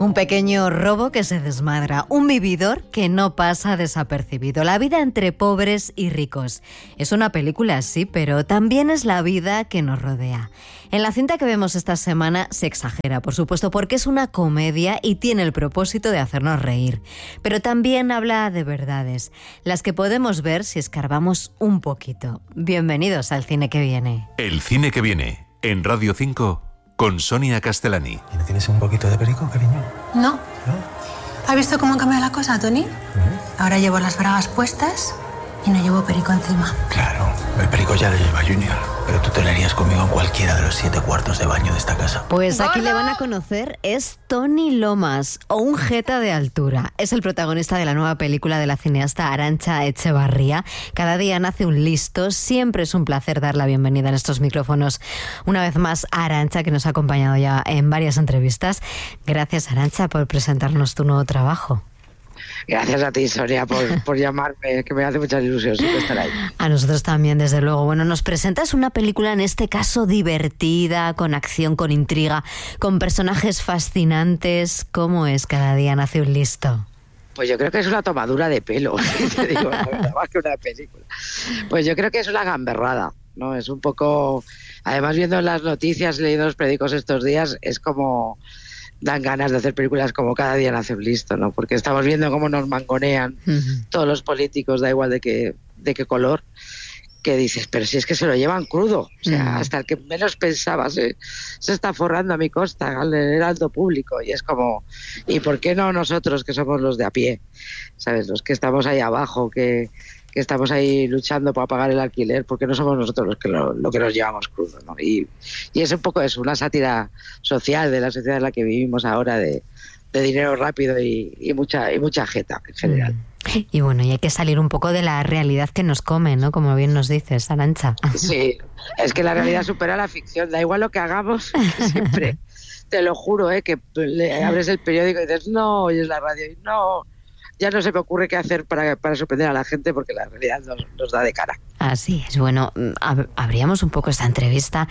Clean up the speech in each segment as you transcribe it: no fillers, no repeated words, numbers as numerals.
Un pequeño robo que se desmadra, un vividor que no pasa desapercibido. La vida entre pobres y ricos. Es una película, sí, pero también es la vida que nos rodea. En la cinta que vemos esta semana se exagera, por supuesto, porque es una comedia y tiene el propósito de hacernos reír. Pero también habla de verdades, las que podemos ver si escarbamos un poquito. Bienvenidos al Cine que Viene. El Cine que Viene, en Radio 5, con Sonia Castellani. ¿Y no tienes un poquito de perico, cariño? No. ¿No? ¿Has visto cómo han cambiado la cosa, Tony? Ahora llevo las bragas puestas y no llevo perico encima. Claro, el perico ya lo lleva Junior, pero tú te lo harías conmigo en cualquiera de los 7 cuartos de baño de esta casa. Pues aquí le van a conocer, es Tony Lomas, o un jeta de altura. Es el protagonista de la nueva película de la cineasta Arantxa Echevarría. Cada día nace un listo, siempre es un placer dar la bienvenida en estos micrófonos. Una vez más a Arantxa, que nos ha acompañado ya en varias entrevistas. Gracias, Arantxa, por presentarnos tu nuevo trabajo. Gracias a ti, Sonia, por llamarme, que me hace mucha ilusión siempre estar ahí. A nosotros también, desde luego. Bueno, nos presentas una película, en este caso, divertida, con acción, con intriga, con personajes fascinantes. ¿Cómo es Cada día nace un listo? Pues yo creo que es una tomadura de pelo, te digo, la verdad, más que una película. Pues yo creo que es una gamberrada, ¿no? Es un poco... Además, viendo las noticias, leyendo los periódicos estos días, es como... dan ganas de hacer películas como Cada día nace un listo, ¿no? Porque estamos viendo cómo nos mangonean todos los políticos, da igual de qué color, que dices, pero si es que se lo llevan crudo, o sea, hasta el que menos pensaba se está forrando a mi costa, al heraldo público, y es como, ¿y por qué no nosotros, que somos los de a pie? ¿Sabes? Los que estamos ahí abajo, que estamos ahí luchando para pagar el alquiler, porque no somos nosotros los que lo que nos llevamos crudo, ¿no? Y es un poco eso, una sátira social de la sociedad en la que vivimos ahora, de dinero rápido y mucha jeta en general. Y bueno, y hay que salir un poco de la realidad que nos come, ¿no? Como bien nos dices, Arantxa. Sí, es que la realidad supera la ficción, da igual lo que hagamos, que siempre, te lo juro, que abres el periódico y dices, no, oyes la radio y no... Ya no se me ocurre qué hacer para sorprender a la gente, porque la realidad nos da de cara. Así es. Bueno, abríamos un poco esta entrevista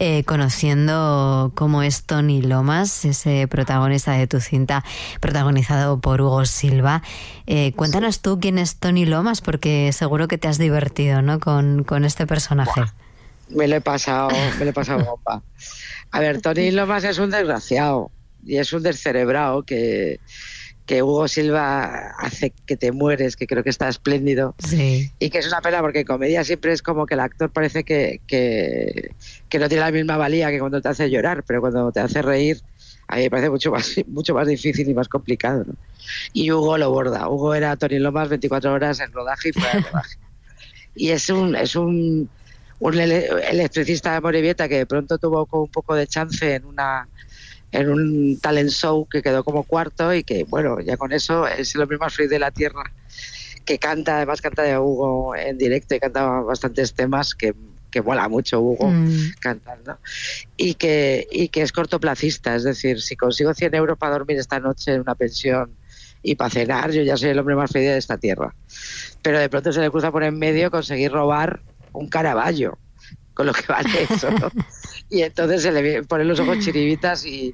conociendo cómo es Tony Lomas, ese protagonista de tu cinta, protagonizado por Hugo Silva. Cuéntanos tú quién es Tony Lomas, porque seguro que te has divertido, ¿no? con este personaje. Me lo he pasado bomba. A ver, Tony Lomas es un desgraciado y es un descerebrado que Hugo Silva hace que te mueres, que creo que está espléndido. Sí. Y que es una pena, porque en comedia siempre es como que el actor parece que no tiene la misma valía que cuando te hace llorar, pero cuando te hace reír, a mí me parece mucho más difícil y más complicado, ¿no? Y Hugo lo borda. Hugo era Tony Lomas 24 horas en rodaje y fuera de rodaje. Y es un electricista de Morevieta que de pronto tuvo como un poco de chance en un talent show, que quedó como cuarto, y que, bueno, ya con eso es el hombre más feliz de la tierra, que además canta de Hugo en directo y canta bastantes temas que mola mucho Hugo cantando, y que es cortoplacista, es decir, si consigo 100 euros para dormir esta noche en una pensión y para cenar, yo ya soy el hombre más feliz de esta tierra. Pero de pronto se le cruza por en medio conseguir robar un Caravaggio, con lo que vale eso, ¿no? Y entonces se le ponen los ojos chiribitas y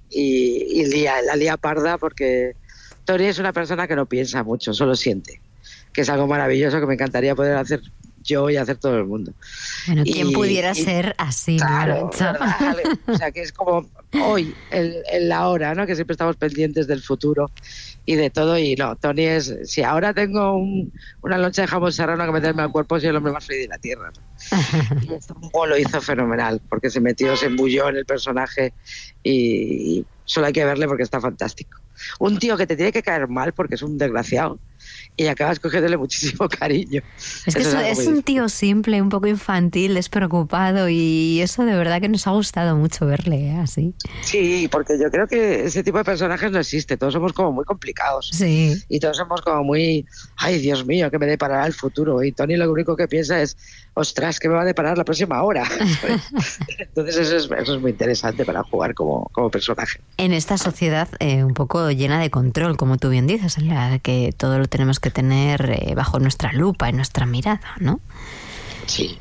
la lía parda, porque Tony es una persona que no piensa mucho, solo siente, que es algo maravilloso que me encantaría poder hacer yo y hacer todo el mundo. Bueno, ¿quién pudiera ser así? Claro, ¿verdad? O sea, que es como hoy, en la hora, ¿no? Que siempre estamos pendientes del futuro y de todo, y no, Tony es, si ahora tengo una loncha de jamón serrano que meterme al cuerpo, soy el hombre más feliz de la tierra, ¿no? Y esto lo hizo fenomenal, porque se embulló en el personaje, y solo hay que verle porque está fantástico. Un tío que te tiene que caer mal porque es un desgraciado, y acabas cogiéndole muchísimo cariño. Es que es un tío simple, un poco infantil, despreocupado, y eso de verdad que nos ha gustado mucho verle así. Sí, porque yo creo que ese tipo de personajes no existe. Todos somos como muy complicados. Sí. Y todos somos como muy, ay, Dios mío, ¿qué me deparará el futuro? Y Tony lo único que piensa es, ostras, ¿qué me va a deparar la próxima hora? Entonces eso es muy interesante para jugar como personaje. En esta sociedad un poco llena de control, como tú bien dices, en la que todo lo tenemos que tener bajo nuestra lupa, en nuestra mirada, ¿no? Sí.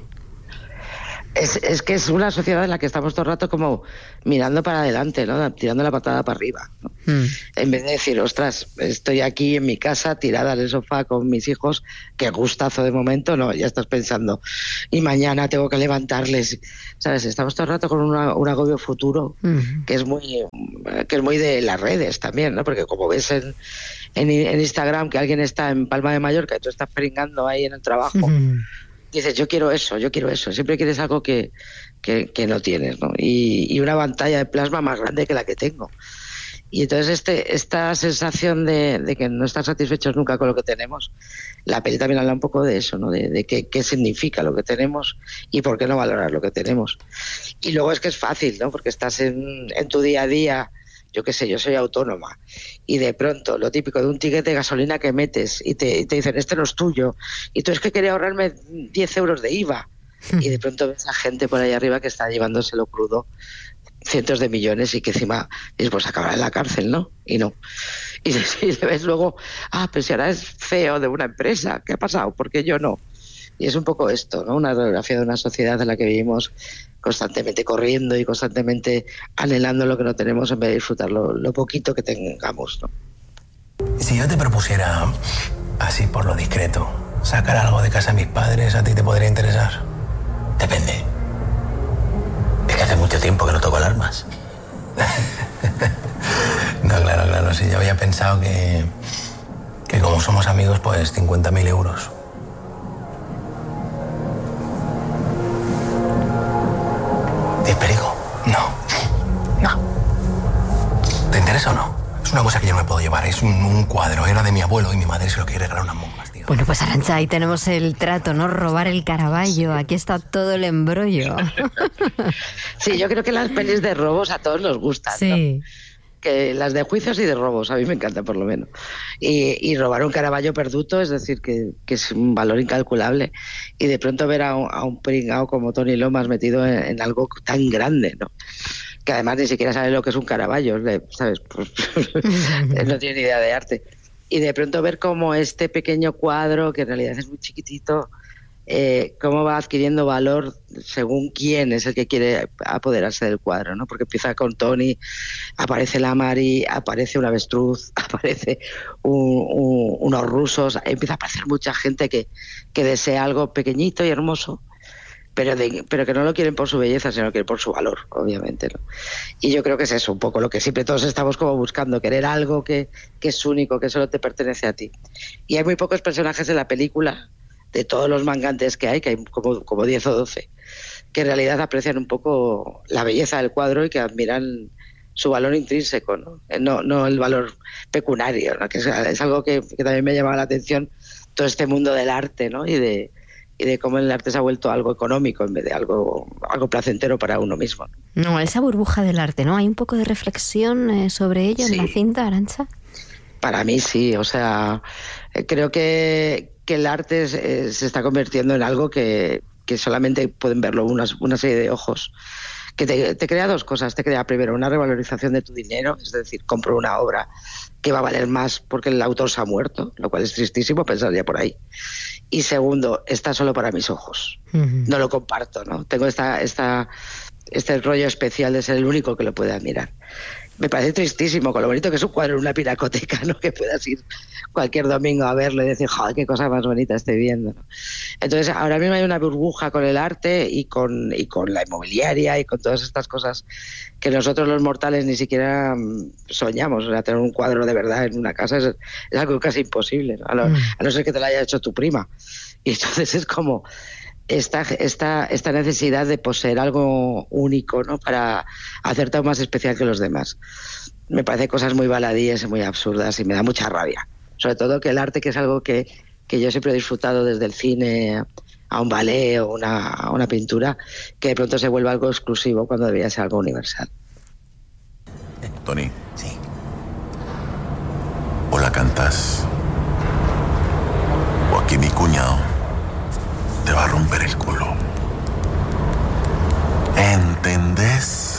Es que es una sociedad en la que estamos todo el rato como mirando para adelante, ¿no? Tirando la patada para arriba, ¿no? En vez de decir, ostras, estoy aquí en mi casa tirada en el sofá con mis hijos, qué gustazo de momento, no, ya estás pensando, y mañana tengo que levantarles, ¿sabes? Estamos todo el rato con un agobio futuro que es muy de las redes también, ¿no? Porque como ves en Instagram que alguien está en Palma de Mallorca y tú estás pringando ahí en el trabajo, dices, yo quiero eso, siempre quieres algo que no tienes, ¿no? Y una pantalla de plasma más grande que la que tengo. Y entonces esta sensación de que no estar satisfechos nunca con lo que tenemos, la peli también habla un poco de eso, ¿no? De qué significa lo que tenemos y por qué no valorar lo que tenemos. Y luego es que es fácil, ¿no? Porque estás en tu día a día, yo qué sé, yo soy autónoma, y de pronto lo típico de un ticket de gasolina que metes y te dicen, este no es tuyo, y tú es que quería ahorrarme 10 euros de IVA, y de pronto ves a gente por ahí arriba que está llevándoselo crudo, cientos de millones, y que encima dices, pues acabará en la cárcel, ¿no? Y no. Y le ves luego, pero si ahora es CEO de una empresa, ¿qué ha pasado? ¿Por qué yo no? Y es un poco esto, ¿no? Una radiografía de una sociedad en la que vivimos constantemente corriendo y constantemente anhelando lo que no tenemos en vez de disfrutar lo poquito que tengamos, ¿no? Si yo te propusiera, así por lo discreto, sacar algo de casa de mis padres, ¿a ti te podría interesar? Depende. Es que hace mucho tiempo que no toco alarmas. No, claro, sí. Yo había pensado que como somos amigos, pues 50.000 euros. ¿10 perico? No. ¿Te interesa o no? Es una cosa que yo no me puedo llevar. Es un cuadro. Era de mi abuelo y mi madre se lo quiere regalar a unas monjas, tío. Bueno, pues Arantxa, ahí tenemos el trato, ¿no? Robar el Caravaggio. Aquí está todo el embrollo. Sí, yo creo que las pelis de robos a todos nos gustan, sí, ¿no? Que las de juicios y de robos, a mí me encantan por lo menos. Y robar un Caravaggio perduto, es decir, que es un valor incalculable. Y de pronto ver a un pringao como Tony Lomas metido en algo tan grande, ¿no? Que además ni siquiera sabe lo que es un Caravaggio, ¿sabes? Pues, no tiene ni idea de arte. Y de pronto ver cómo este pequeño cuadro, que en realidad es muy chiquitito, cómo va adquiriendo valor según quién es el que quiere apoderarse del cuadro, ¿no? Porque empieza con Tony, aparece la Mari, aparece un avestruz, aparece unos rusos, empieza a aparecer mucha gente que desea algo pequeñito y hermoso, pero que no lo quieren por su belleza, sino que quieren por su valor, obviamente, ¿no? Y yo creo que es eso un poco lo que siempre todos estamos como buscando, querer algo que es único, que solo te pertenece a ti. Y hay muy pocos personajes en la película, de todos los mangantes que hay como 10 o 12, que en realidad aprecian un poco la belleza del cuadro y que admiran su valor intrínseco, ¿no? No el valor pecuniario, ¿no? Que es algo que también me llamaba la atención, todo este mundo del arte, ¿no? Y de cómo el arte se ha vuelto algo económico en vez de algo placentero para uno mismo. No, esa burbuja del arte, ¿no? ¿Hay un poco de reflexión sobre ello en la cinta, Arantxa? Para mí sí, o sea, creo que el arte se está convirtiendo en algo que solamente pueden verlo una serie de ojos, que te crea dos cosas. Te crea primero una revalorización de tu dinero, es decir, compro una obra que va a valer más porque el autor se ha muerto, lo cual es tristísimo pensar ya por ahí. Y segundo, está solo para mis ojos. No lo comparto, ¿no? Tengo este rollo especial de ser el único que lo puede admirar. Me parece tristísimo, con lo bonito que es un cuadro en una pinacoteca, ¿no? Que puedas ir cualquier domingo a verlo y decir, joder, qué cosa más bonita estoy viendo, ¿no? Entonces, ahora mismo hay una burbuja con el arte y con la inmobiliaria y con todas estas cosas que nosotros los mortales ni siquiera soñamos. O sea, tener un cuadro de verdad en una casa es algo casi imposible, ¿no? A no ser que te lo haya hecho tu prima. Y entonces es como esta necesidad de poseer algo único, ¿no? Para hacerte aún más especial que los demás. Me parece cosas muy baladíes y muy absurdas y me da mucha rabia. Sobre todo que el arte, que es algo que yo siempre he disfrutado desde el cine a un ballet o una pintura, que de pronto se vuelva algo exclusivo cuando debería ser algo universal. Tony. Sí. O la cantas, o aquí mi cuñado te va a romper el culo. ¿Entendés?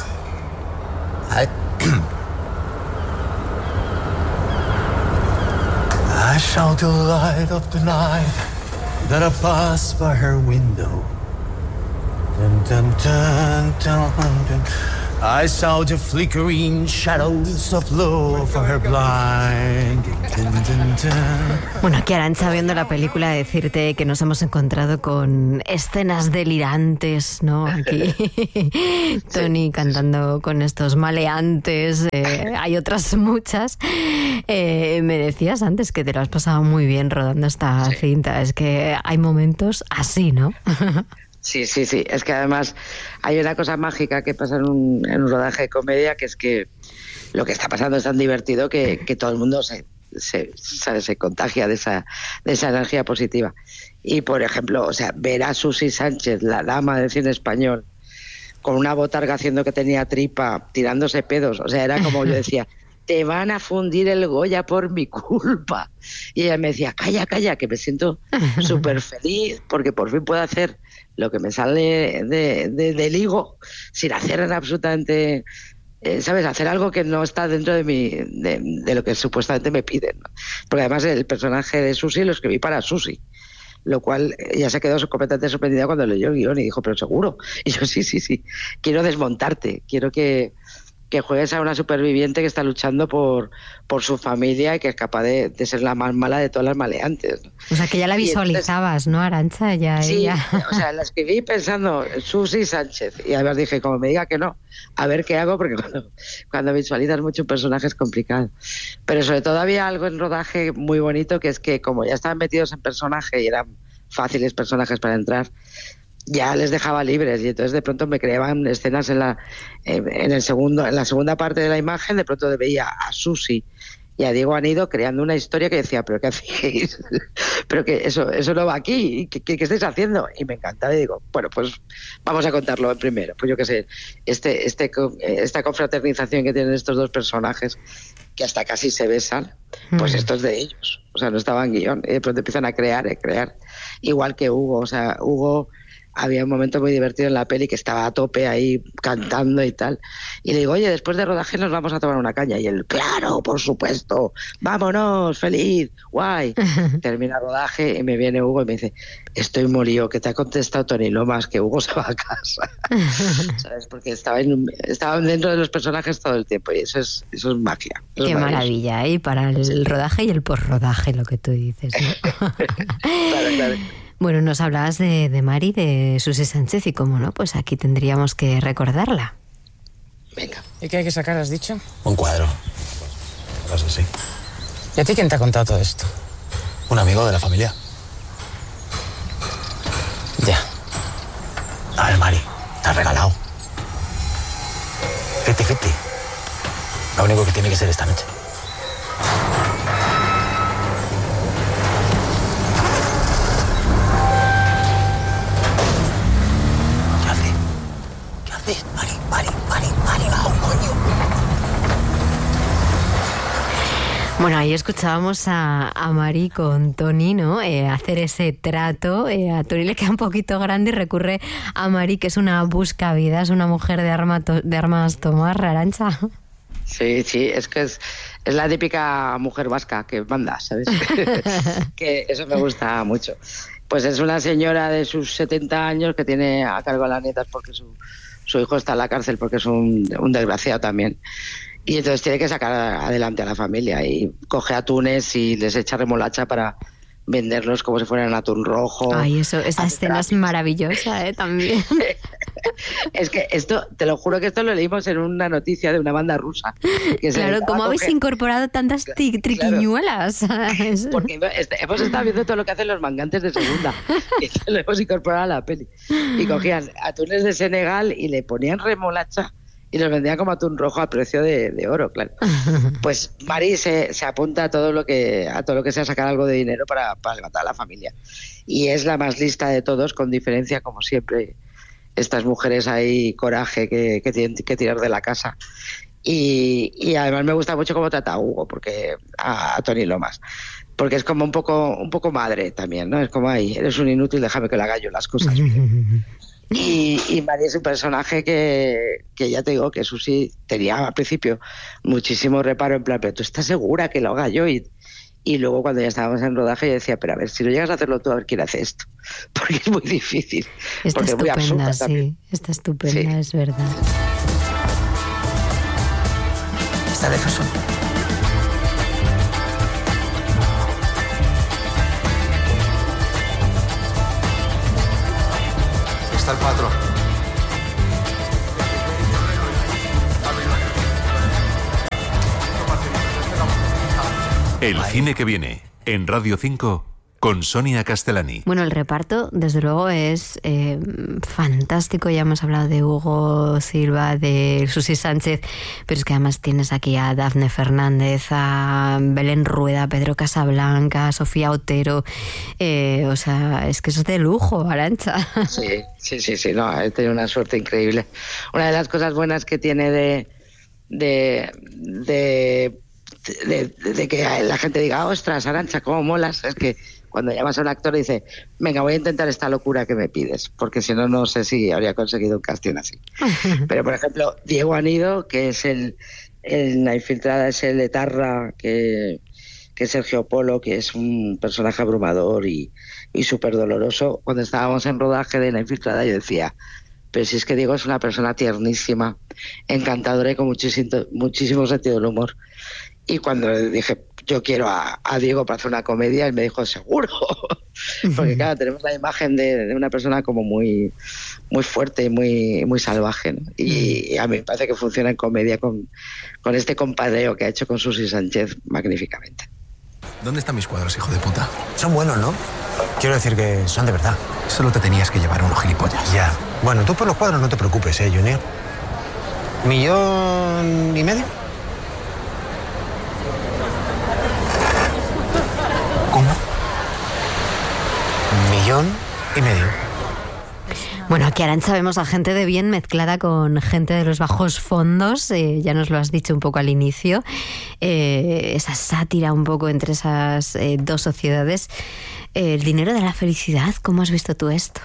I shall the light of the night that I pass by her window. Dun, dun, dun, dun, dun. I saw the flickering shadows of love for her blind. Dun, dun, dun. Bueno, aquí Arantxa, viendo la película, decirte que nos hemos encontrado con escenas delirantes, ¿no? Aquí Tony cantando con estos maleantes, hay otras muchas. Me decías antes que te lo has pasado muy bien rodando esta cinta, es que hay momentos así, ¿no? Sí. Es que además hay una cosa mágica que pasa en un rodaje de comedia, que es que lo que está pasando es tan divertido que todo el mundo se contagia de esa energía positiva. Y, por ejemplo, o sea, ver a Susi Sánchez, la dama del cine español, con una botarga haciendo que tenía tripa, tirándose pedos, o sea, era como yo decía, te van a fundir el Goya por mi culpa. Y ella me decía, calla, que me siento súper feliz porque por fin puedo hacer lo que me sale del higo sin hacer absolutamente, ¿sabes? Hacer algo que no está dentro de lo que supuestamente me piden, ¿no? Porque además el personaje de Susi lo escribí para Susi, lo cual ella se quedó completamente sorprendida cuando leyó el guión y dijo, pero seguro. Y yo, sí, quiero desmontarte, quiero que juegues a una superviviente que está luchando por su familia y que es capaz de ser la más mala de todas las maleantes, ¿no? O sea, que ya la visualizabas, entonces, ¿no, Arantxa? Sí, o sea, la escribí pensando Susi Sánchez y además dije, como me diga que no, a ver qué hago, porque cuando visualizas mucho un personaje es complicado. Pero sobre todo había algo en rodaje muy bonito, que es que como ya estaban metidos en personaje y eran fáciles personajes para entrar, ya les dejaba libres y entonces de pronto me creaban escenas en la segunda parte de la imagen. De pronto veía a Susi y a Diego Anido creando una historia que decía, pero ¿qué hacéis? Pero que eso no va aquí, ¿qué estáis haciendo? Y me encantaba y digo, bueno, pues vamos a contarlo primero. Pues yo qué sé, esta confraternización que tienen estos dos personajes que hasta casi se besan, pues esto es de ellos, o sea, no estaba en guión, y de pronto empiezan a crear, igual que Hugo, o sea, Hugo había un momento muy divertido en la peli que estaba a tope ahí cantando y tal. Y le digo, oye, después de rodaje nos vamos a tomar una caña. Y él, claro, por supuesto, vámonos, feliz, guay. Termina el rodaje y me viene Hugo y me dice, estoy molido, que te ha contestado Tony Lomas, que Hugo se va a casa. ¿Sabes? Porque estaban dentro de los personajes todo el tiempo y eso es magia. Qué maravilla, ¿eh? Para el rodaje y el posrodaje, lo que tú dices, ¿no? Claro. Bueno, nos hablabas de Mari, de Susi Sánchez, y cómo no, pues aquí tendríamos que recordarla. Venga. ¿Y qué hay que sacar, has dicho? Un cuadro. Eso sí. ¿Y a ti quién te ha contado todo esto? Un amigo de la familia. Ya. A ver, Mari, te has regalado. 50-50. Lo único que tiene que ser esta noche. Mari, vamos, coño. Bueno, ahí escuchábamos a Mari con Tony, ¿no? Hacer ese trato. A Tony le queda un poquito grande y recurre a Mari, que es una buscavidas, una mujer de armas tomar, Arantxa. Sí, es que es la típica mujer vasca que manda, ¿sabes? Que eso me gusta mucho. Pues es una señora de sus 70 años que tiene a cargo a las nietas porque su hijo está en la cárcel porque es un desgraciado también. Y entonces tiene que sacar adelante a la familia y coge atunes y les echa remolacha para venderlos como si fueran atún rojo. Ay, esa escena es maravillosa, también. Es que esto, te lo juro que esto lo leímos en una noticia de una banda rusa. Que claro, ¿cómo habéis incorporado tantas triquiñuelas? Claro, porque hemos estado viendo todo lo que hacen los mangantes de segunda y lo hemos incorporado a la peli. Y cogían atunes de Senegal y le ponían remolacha y los vendían como atún rojo a precio de oro, claro. Pues Mari se apunta a todo lo que sea sacar algo de dinero para levantar a la familia. Y es la más lista de todos, con diferencia, como siempre. Estas mujeres hay coraje que tienen que tirar de la casa. Y además me gusta mucho cómo trata a Hugo, porque a Tony Lomas. Porque es como un poco madre también, ¿no? Es como, ay, eres un inútil, déjame que le haga yo las cosas bien. Y María es un personaje que ya te digo que Susi tenía al principio muchísimo reparo, en plan, pero ¿tú estás segura que lo haga yo? Y luego cuando ya estábamos en rodaje yo decía, pero a ver, si no llegas a hacerlo tú, a ver quién hace esto, porque es muy difícil. Está porque estupenda, es muy absurda sí, también. Está estupenda, sí. Es verdad. ¿Está Jefferson? Está el patrón. El cine que viene en Radio 5 con Sonia Castellani. Bueno, el reparto, desde luego, es fantástico. Ya hemos hablado de Hugo Silva, de Susi Sánchez, pero es que además tienes aquí a Dafne Fernández, a Belén Rueda, Pedro Casablanca, Sofía Otero. O sea, es que es de lujo, Arantxa. Sí, no, he tenido una suerte increíble. Una de las cosas buenas que tiene de que la gente diga, ostras, Arantxa, cómo molas, es que cuando llamas a un actor y dice, venga, voy a intentar esta locura que me pides, porque si no, no sé si habría conseguido un casting así. Pero, por ejemplo, Diego Anido, que es la infiltrada, es el etarra, que es Sergio Polo, que es un personaje abrumador y súper doloroso. Cuando estábamos en rodaje de La infiltrada, yo decía, pero si es que Diego es una persona tiernísima, encantadora y con muchísimo sentido del humor. Y cuando le dije, yo quiero a Diego para hacer una comedia, él me dijo, seguro. Porque claro, tenemos la imagen de una persona como muy, muy fuerte y muy salvaje, ¿no? Y a mí me parece que funciona en comedia con este compadreo que ha hecho con Susi Sánchez magníficamente. ¿Dónde están mis cuadros, hijo de puta? Son buenos, ¿no? Quiero decir que son de verdad. Solo te tenías que llevar unos gilipollas. Ya. Bueno, tú por los cuadros no te preocupes, Junior. ¿1,5 millones? ¿Cómo? 1,5 millones. Bueno, aquí, Arantxa, vemos a gente de bien mezclada con gente de los bajos fondos, ya nos lo has dicho un poco al inicio, esa sátira un poco entre esas dos sociedades. El dinero de la felicidad, ¿cómo has visto tú esto?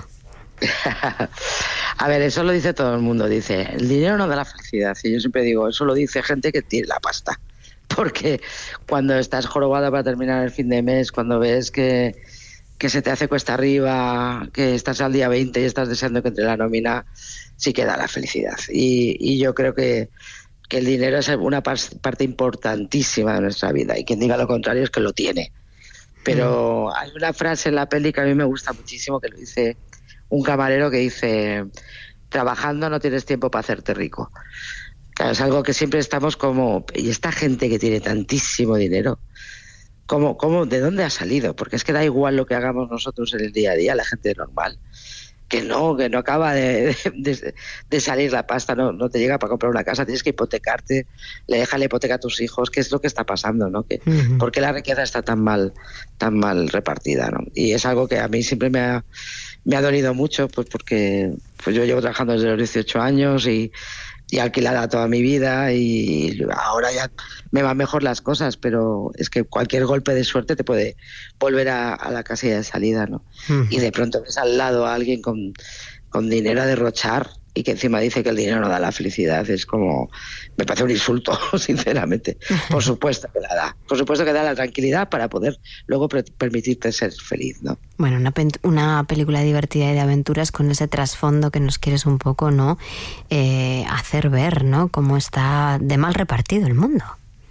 A ver, eso lo dice todo el mundo, dice, el dinero no da la felicidad, y yo siempre digo, eso lo dice gente que tiene la pasta, porque cuando estás jorobada para terminar el fin de mes, cuando ves que se te hace cuesta arriba, que estás al día 20 y estás deseando que entre la nómina, sí que da la felicidad. Y yo creo que el dinero es una parte importantísima de nuestra vida, y quien diga lo contrario es que lo tiene. Pero hay una frase en la peli que a mí me gusta muchísimo, que lo dice un camarero, que dice, trabajando no tienes tiempo para hacerte rico. Claro, es algo que siempre estamos como, y esta gente que tiene tantísimo dinero, ¿Cómo, ¿de dónde ha salido? Porque es que da igual lo que hagamos nosotros en el día a día, la gente normal, que no acaba de salir la pasta, no te llega para comprar una casa, tienes que hipotecarte, le dejas la hipoteca a tus hijos, ¿qué es lo que está pasando, no? ¿Por qué la riqueza está tan mal repartida, no? Y es algo que a mí siempre me ha dolido mucho, pues porque pues yo llevo trabajando desde los 18 años y alquilada toda mi vida, y ahora ya me van mejor las cosas, pero es que cualquier golpe de suerte te puede volver a la casilla de salida, ¿no? Y de pronto ves al lado a alguien con dinero a derrochar y que encima dice que el dinero no da la felicidad. Es como, me parece un insulto, sinceramente. Por supuesto que la da. Por supuesto que da la tranquilidad para poder luego permitirte ser feliz, ¿no? Bueno, una película divertida y de aventuras con ese trasfondo que nos quieres un poco, ¿no? Hacer ver, ¿no? Cómo está de mal repartido el mundo.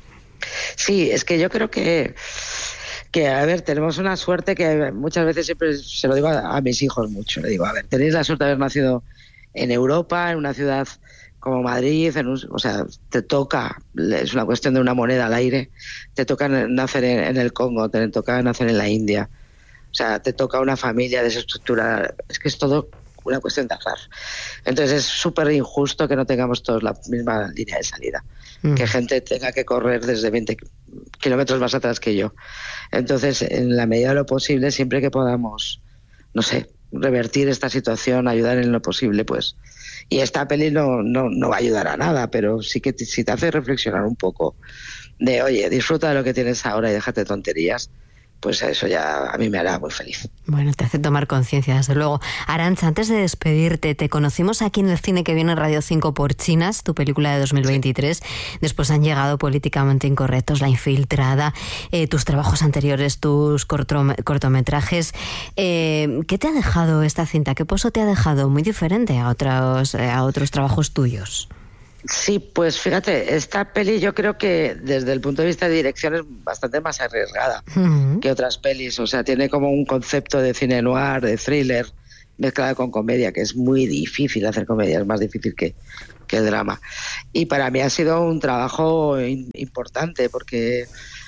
Sí, es que yo creo que a ver, tenemos una suerte que muchas veces siempre se lo digo a mis hijos mucho. Le digo, a ver, tenéis la suerte de haber nacido en Europa, en una ciudad como Madrid, o sea, te toca, es una cuestión de una moneda al aire, te toca nacer en el Congo, te toca nacer en la India, o sea, te toca una familia desestructurada, es que es todo una cuestión de azar. Entonces es súper injusto que no tengamos todos la misma línea de salida, que gente tenga que correr desde 20 kilómetros más atrás que yo. Entonces, en la medida de lo posible, siempre que podamos, no sé, revertir esta situación, ayudar en lo posible, pues. Y esta peli no va a ayudar a nada, pero sí que si te hace reflexionar un poco de, oye, disfruta de lo que tienes ahora y déjate tonterías, pues eso ya a mí me hará muy feliz. Bueno, te hace tomar conciencia, desde luego. Arantxa, antes de despedirte, te conocimos aquí en el cine que viene en Radio 5 por Chinas, tu película de 2023. Después han llegado Políticamente Incorrectos, La Infiltrada, tus trabajos anteriores, tus cortometrajes. ¿Qué te ha dejado esta cinta? ¿Qué pozo te ha dejado? Muy diferente a otros trabajos tuyos. Sí, pues fíjate, esta peli yo creo que desde el punto de vista de dirección es bastante más arriesgada que otras pelis. O sea, tiene como un concepto de cine noir, de thriller, mezclado con comedia, que es muy difícil hacer comedia, es más difícil que el drama. Y para mí ha sido un trabajo importante porque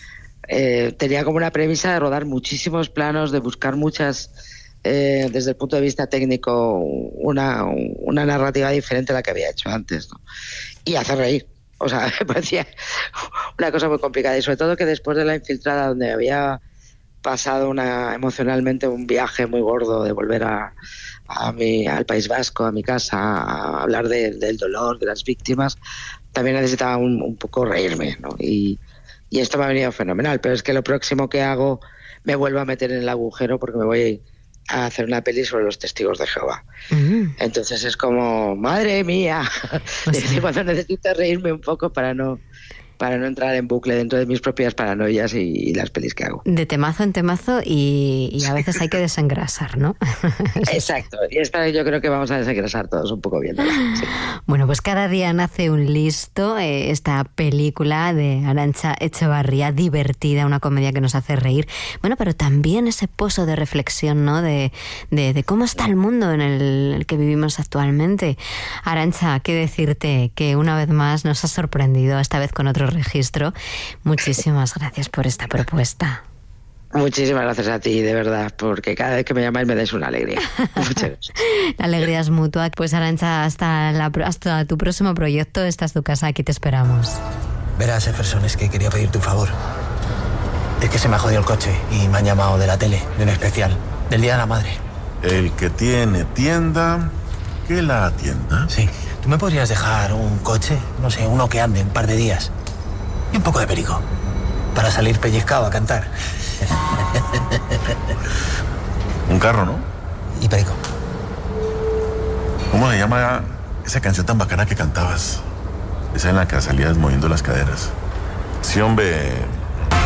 tenía como una premisa de rodar muchísimos planos, de buscar muchas... desde el punto de vista técnico una narrativa diferente a la que había hecho antes, ¿no? Y hacer reír, o sea, me parecía una cosa muy complicada, y sobre todo que después de La Infiltrada, donde había pasado emocionalmente un viaje muy gordo de volver al País Vasco, a mi casa, a hablar del dolor de las víctimas, también necesitaba un poco reírme, ¿no? Y esto me ha venido fenomenal, pero es que lo próximo que hago me vuelvo a meter en el agujero porque me voy a hacer una peli sobre los testigos de Jehová. Entonces es como, madre mía, cuando necesito reírme un poco para no entrar en bucle dentro de mis propias paranoias y las pelis que hago. De temazo en temazo y a veces hay que desengrasar, ¿no? Exacto, y esta yo creo que vamos a desengrasar todos un poco viéndola. Sí. Bueno, pues Cada día nace un listo, esta película de Arantxa Etxebarria, divertida, una comedia que nos hace reír. Bueno, pero también ese pozo de reflexión, ¿no? De cómo está el mundo en el que vivimos actualmente. Arantxa, qué decirte que una vez más nos has sorprendido, esta vez con otro registro. Muchísimas gracias por esta propuesta. Muchísimas gracias a ti, de verdad, porque cada vez que me llamáis me dais una alegría. Muchas gracias. La alegría es mutua. Pues Arantxa, hasta tu próximo proyecto. Esta es tu casa, aquí te esperamos. Verás, Jefferson, es que quería pedirte un favor. Es que se me ha jodido el coche y me han llamado de la tele, de un especial, del Día de la Madre. El que tiene tienda, que la atienda. Sí. ¿Tú me podrías dejar un coche? No sé, uno que ande un par de días. Y un poco de perico. Para salir pellizcado a cantar. Un carro, ¿no? Y perico. ¿Cómo se llama esa canción tan bacana que cantabas? Esa en la que salías moviendo las caderas. Sí, hombre...